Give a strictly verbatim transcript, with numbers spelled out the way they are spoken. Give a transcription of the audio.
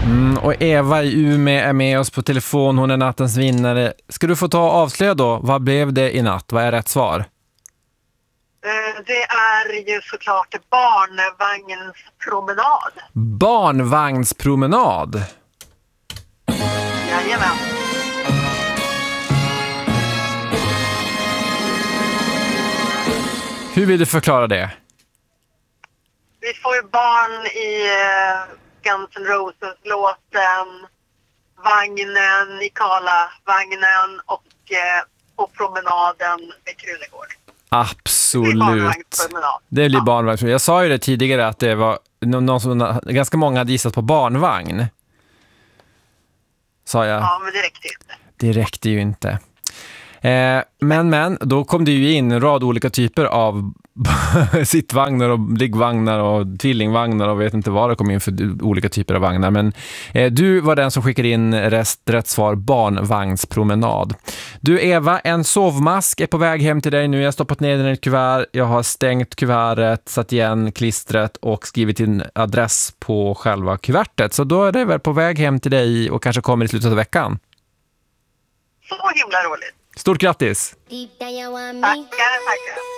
Mm, och Eva i Umeå är med oss på telefon. Hon är nattens vinnare. Ska du få ta och avslöja då? Vad blev det i natt? Vad är rätt svar? Det är ju såklart barnvagnspromenad. Barnvagnspromenad? Jajamän. Hur vill du förklara det? Vi får ju barn i uh, Guns N' Roses-låten, vagnen i Karla-vagnen och uh, på promenaden vid Krunegård. Absolut. Det blir barnvagn. Jag sa ju det tidigare att det var någon som, ganska många hade gissat på barnvagn. Sa jag. Ja, men det räckte inte. Det räckte ju inte. Eh, men, men, då kom det ju in en rad olika typer av sittvagnar och liggvagnar och tvillingvagnar och vet inte vad det kom in för olika typer av vagnar. Men eh, du var den som skickade in rest, rätt svar, barnvagnspromenad. Du Eva, en sovmask är på väg hem till dig nu. Jag har stoppat ner den i ett kuvert. Jag har stängt kuvertet, satt igen klistret och skrivit in adress på själva kuvertet. Så då är det väl på väg hem till dig och kanske kommer i slutet av veckan. Så himla roligt. Stort grattis! Tackar, tackar.